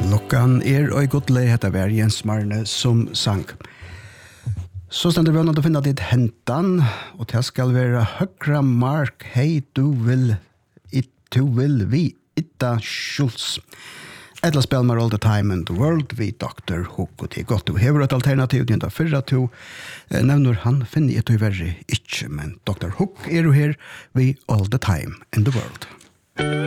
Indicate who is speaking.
Speaker 1: Lukkan og godle heter vær Jens Marne som sang. Så stender vi å finne ditt hentan, og det skal være høyre mark, hei, du vil vi, Itta Schultz. Etla spelmar all the time in the world, vi Dr. Hook, og det godt du hever et alternativ, det er fyrre to, nevner han, finner jeg til verre ikke, men Dr. Hook jo her, vi all the time in the world.